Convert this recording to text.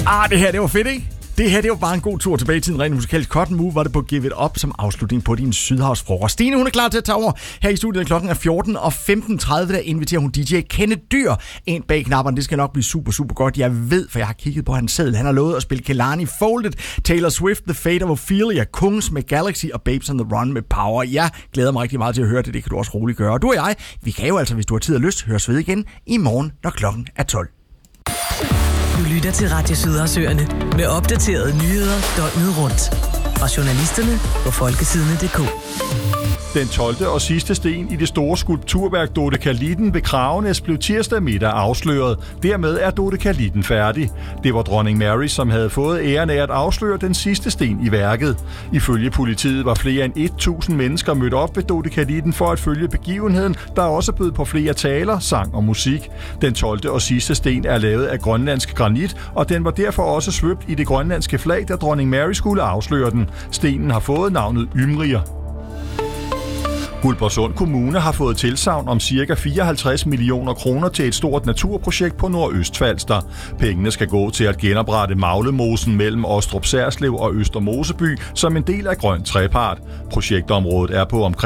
Det her, det var fedt, ikke? Det her, det var bare en god tur tilbage til en ren musikalsk Cotton Move, var det på Give It Up som afslutning på din Sydhavsfrokost. Stine, hun er klar til at tage over her i studiet. Klokken er 14, og 15.30, der inviterer hun DJ Kenneth Dyr ind bag knapperne. Det skal nok blive super, super godt. Jeg ved, for jeg har kigget på hans seddel. Han har lovet at spille Kehlani Folded, Taylor Swift, The Fate of Ophelia, Kungs med Galaxy og Babes on the Run med Power. Jeg glæder mig rigtig meget til at høre det. Det kan du også roligt gøre. Og du og jeg, vi kan jo altså, hvis du har tid og lyst, høres ved igen i morgen, når klokken er 12. Du lytter til Radio Sydhavsøerne med opdaterede nyheder døgnet rundt. Fra journalisterne på folkesidene.dk. Den 12. og sidste sten i det store skulpturværk Dodekalitten ved Kragenæs blev tirsdag middag afsløret. Dermed er Dodekalitten færdig. Det var dronning Mary, som havde fået æren af at afsløre den sidste sten i værket. Ifølge politiet var flere end 1.000 mennesker mødt op ved Dodekalitten for at følge begivenheden, der også bød på flere taler, sang og musik. Den 12. og sidste sten er lavet af grønlandsk granit, og den var derfor også svøbt i det grønlandske flag, da dronning Mary skulle afsløre den. Stenen har fået navnet Ymrier. Guldborgsund Kommune har fået tilsagn om ca. 54 millioner kroner til et stort naturprojekt på Nordøstfalster. Pengene skal gå til at genoprette Maglemosen mellem Ostrup Særslev og Øster Moseby som en del af Grøn Trepart. Projektområdet er på omkring